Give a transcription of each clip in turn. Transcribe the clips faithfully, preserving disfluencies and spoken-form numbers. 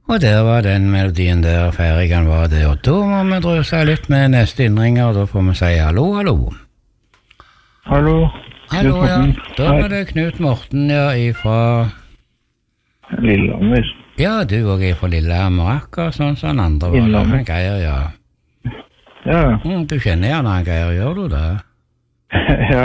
Og der var den melodien der, ferdigen var det, og da må vi drøse litt med neste innringer, da får vi si hallo, hallo. Hallo. Hallo, ja. Da var det Knut Morten, ja, ifra... Lillehammer. Ja, du og jeg fra Lillehammer, akkurat sånn som han andre var da, han Geir, ja. Ja. Mm, du kjenner gjerne han Geir, gjør du det? ja,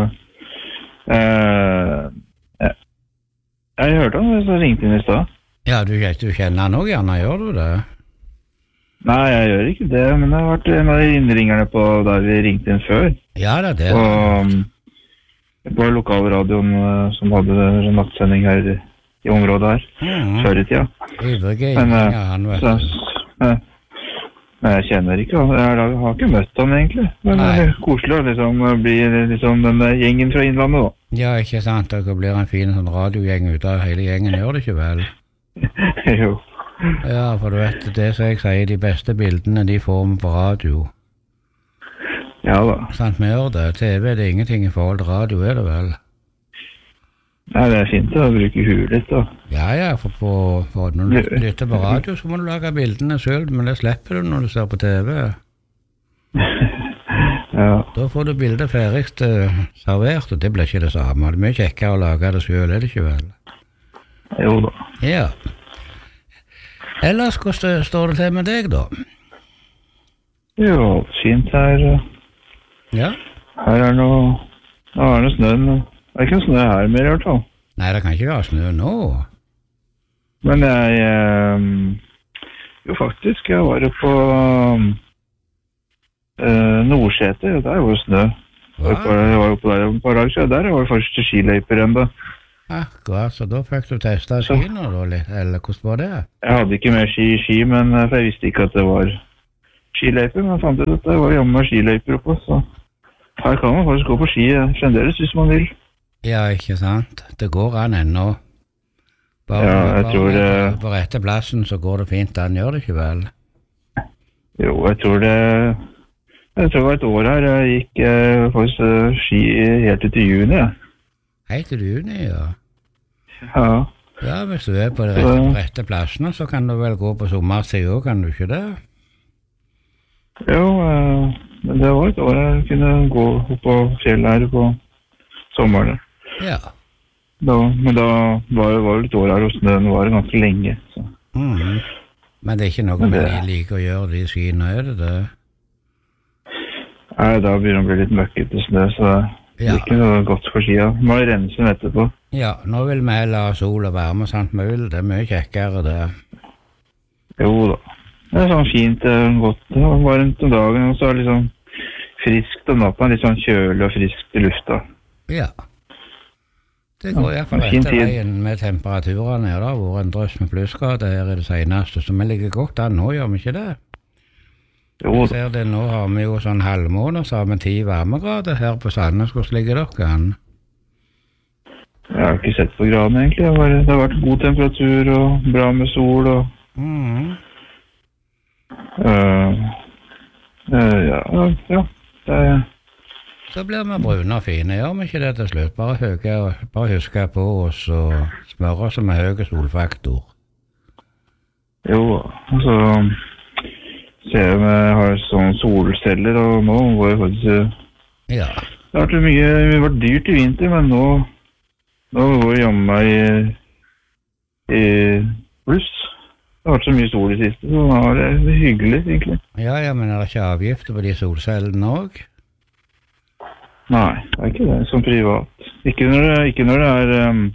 uh, jeg, jeg hørte han, så ringte han i sted. Ja, du, du kjenner han også gjerne, gjør du det? Nei, jeg gjør ikke det, men det har vært en av innringerne på der vi ringte inn før. Ja, det er det. Og på lokalradioen som hadde nattsending her i området her, mm. før i tida. Ivrige men, innringer, han vet så, men, men jeg kjenner ikke han, jeg, jeg har ikke møtt han egentlig. Men Nei. Det er koselig å liksom, bli liksom, den gjengen fra Innlandet da. Ja, ikke sant, det blir en fin sånn radiogjeng ut av hele gjengen, gjør det ikke vel? jo. Ja, for du vet, det som jeg sier, de beste bildene, de får vi på radio. Ja da. Sant, vi gjør det. T V det er ingenting i forhold til radio, er det vel? Nei, det er fint å bruke huet litt da. Ja, ja, for, på, for når du lytter på radio, så må du lage bildene selv, men det slipper du når du ser på T V. ja. Da får du bildet ferdigst uh, servert, og det blir ikke det samme. Det er mye kjekkere å lage det selv, er det ikke vel? Jo da. Ja. Ellers, hvordan står det til med deg da? Jo, fint her. Ja? Her er noe, nå er det snø. Det er ikke snø her mer i hvert fall. Nei, det kan ikke være snø nå. Men jeg, eh, jo faktisk, jeg var jo på eh, Nordseter, der var jo snø. Jeg var jo på der et par dager siden, der var det første skiløyper enda. Akkurat, så da fikk du testet skiene da litt, eller hvordan var det? Jeg hadde ikke mer ski i ski, men for jeg visste ikke at det var skiløyper, men jeg fant ut at det var jammen med skiløyper oppe, så her kan man faktisk gå på ski fremdeles hvis man vil. Ja, ikke sant? Det går an ennå. Bare, ja, jeg bare tror det... På rette plassen så går det fint an, gjør det ikke vel? Jo, jeg tror det... Jeg tror det var et år her, jeg gikk eh, faktisk uh, ski helt ut i juni, ja. Helt til juni, ja. Ja. Ja, hvis du er på de rette, rette plassene, så kan du vel gå på sommertid også, kan du ikke det? Jo, eh, men det var et år jeg kunne gå opp på fjellet her på sommeren. Ja. Da, men da var det var litt år her, og snøen var ganske lenge. Så. Mm. Men det er ikke noe det... vi liker å gjøre de skiene, er det det? Nei, da begynner det å bli litt møkkete snø, så... Det er ikke noe godt for skia. Må jo rense den etterpå. Ja, nå vil vi heller ha sol og varme, sant mulig. Det er mye kjekkere det. Jo da. Det er sånn fint, godt, varmt om dagen, og så er det litt sånn friskt om natten, litt sånn kjølig og friskt i lufta. Ja. Det går i hvert fall etter veien med temperaturene. Det har vært en drøss med plussgrader her i det seneste, så vi ligger godt an nå, gjør vi ikke det? Jo, jeg ser det, nå har vi jo sånn halvmåned, så har vi ti varmegrader her på Sandnes. Hvordan ligger dere an? Jeg har ikke sett på graden egentlig. Det har, vært, det har vært god temperatur og bra med sol og... Mm. Uh, uh, ja, ja. Det er... Så blir vi brune og fine, gjør vi ikke det til slutt? Bare, høye, bare huske på oss og smøre oss med høy solfaktor. Jo, altså... Jeg har sånne solceller, og nå går jeg faktisk... Ja. Det har vært mye, det har vært dyrt i vinter, men nå, nå går jeg jammen meg i, i pluss. Det har vært så mye sol i siste, så nå er det hyggelig, egentlig. Ja, ja, men er det ikke avgifter på de solcellene også? Nei, det er ikke det, som privat. Ikke når det, ikke når det er um,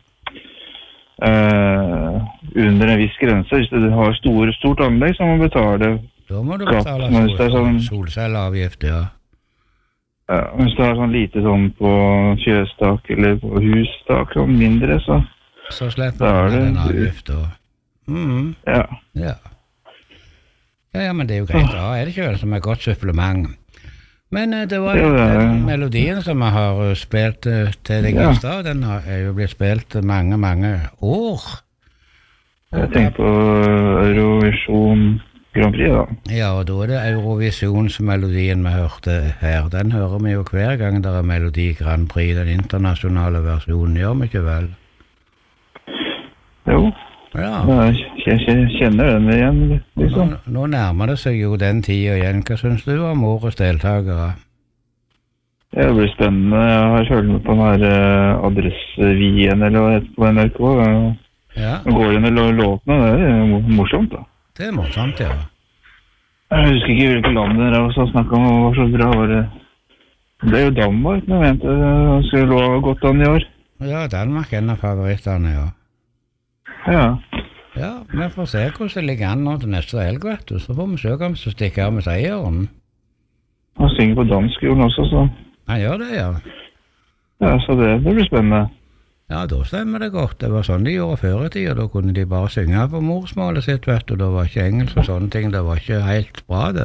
uh, under en viss grense. Hvis du har store, stort anlegg, så må man betale... Da må du betale sol, sånn, solcelleavgift, ja. Ja, hvis du har sånn lite sånn på fjøstak eller på hustak, sånn mindre, så... Så slipper du den avgift, da. Mm. Ja. Ja. Ja, ja, men det er jo greit, da er det ikke vel som et godt supplement. Men uh, det var jo den melodien som jeg har uh, spilt uh, til deg i stad, den har jo blitt spilt mange, mange år. Jeg tenker på Eurovision... Grand Prix, da. Ja, og da er det Eurovisjonsmelodien vi hørte her. Den hører vi jo hver gang det er Melodi Grand Prix, den internasjonale versjonen, gjør vi ikke vel? Jo, Ja. Jeg kjenner den igjen, liksom. Nå, nå nærmer det seg jo den tiden igjen. Hva synes du om årets deltakere? Det blir spennende. Jeg har hørt med på den her uh, Adressevien, eller hva det heter på N R K. Ja. Nå går inn i låtene, det er morsomt da. Det er morsomt, ja. Jeg husker ikke hvilke land det er også snakket om, og var så bra var det. Det er jo Danmark, men jeg mente det skulle lå godt an i år. Ja, Danmark er en av favorittene, ja. Ja. Ja, vi får se hvordan det ligger an nå til neste helg, vet du. Så får vi søke om så stikker av med seieren. Han synger på dansk jo også, så. Han gjør det, ja. Ja, så det, det blir spennende. Ja, da stemmer det godt. Det var sånn de gjorde før i tiden. Da kunne de bare synge på morsmålet sitt, vet du. Det var ikke engelsk og sånne ting. Det var ikke helt bra, det.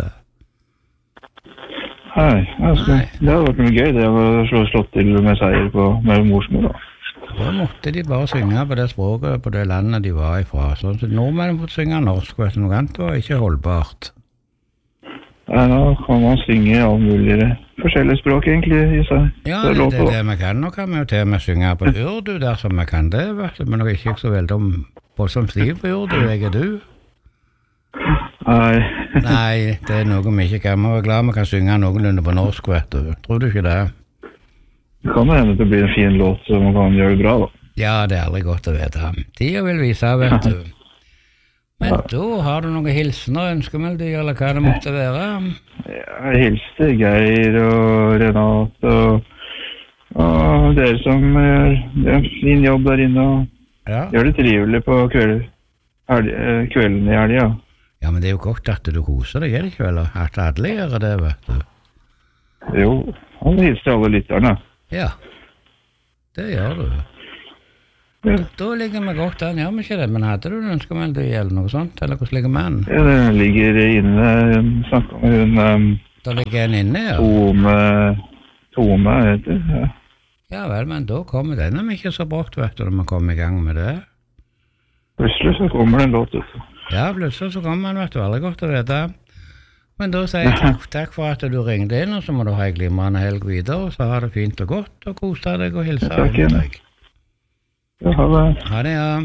Nei, altså, det har vært mye gøy, det å slå slått til med seier på med morsmål da. Da måtte de bare synge på det språket, på det landet de var ifra. Sånn at nordmenn måtte synge norsk, vet du, noe annet var ikke holdbart. Nei, nå kan man synge alle mulige forskjellige språk egentlig i seg. Ja, det, det er det vi kan. Nå kan vi jo til og med synge på urdu dersom vi kan det, vet du. Men jeg er ikke så veldig om på som stiv på urdu, jeg er du. Nei. Nei, det er noe vi ikke kan. Vi er glad vi kan synge noenlunde på norsk, vet du. Tror du ikke det? Det kan hende det blir en fin låt, så man kan gjøre det bra, da. Ja, det er aldri godt å vite. Tida vil vise, vet du. Men ja. Da har du noen hilsen og ønskemeldier, eller hva det måtte være? Ja, jeg hilste Geir og Renat og, og dere som gjør en fin jobb der inne og ja. Gjør det trivelig på kveld, kvelden i helgen, ja. Ja, men det er jo godt at du koser deg, er det ikke vel? At alle gjør det, vet du. Jo, han hilser alle lytterne. Ja, det gjør du. Ja. Da ligger vi godt an, gjør vi ikke det? Men hadde du en ønskemelding eller noe sånt? Eller hvordan ligger man? Ja, det ligger inne, snakket med hun... Um, da ligger en inne, ja? Tome, Tome heter det, ja. Ja vel, men da kommer den om ikke så brått, vet du, når vi kommer i gang med det. Plutselig så kommer det en låt ut. Ja, plutselig så kommer den, vet du, veldig godt å vite. Men da sier jeg takk, takk for at du ringte inn, og så må du ha en glimrende helg videre, og så har det fint og godt, og kos deg og hilse av deg. Ja, ha det. Ha det, ja.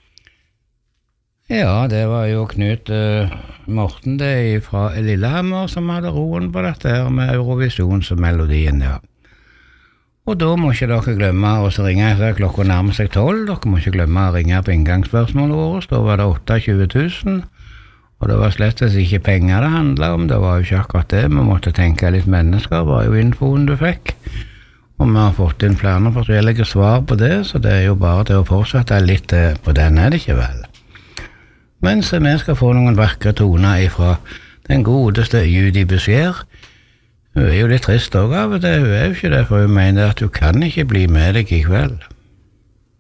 Ja, det var jo Knut uh, Morten det fra Lillehammer som hadde roen på dette her med Eurovisjonsmelodien, ja. Og da må ikke dere glemme å ringe etter klokka nærmer seg tolv. Dere må ikke glemme å ringe på inngangsspørsmålet vårt. Da var det tjueåtte tusen. Og det var slett ikke penger det handlet om. Det var jo ikke akkurat det. Vi måtte tenke litt mennesker. Det var jo infoen du fikk. Og vi har fått inn flere forskjellige svar på det. Så det er jo bare til å fortsette litt på den, er det ikke vel? Mens vi skal få noen vakre toner ifra den godeste Judy Boucher. Hun er jo litt trist også av det, hun er jo ikke det, for hun mener at du kan ikke bli med deg i kveld.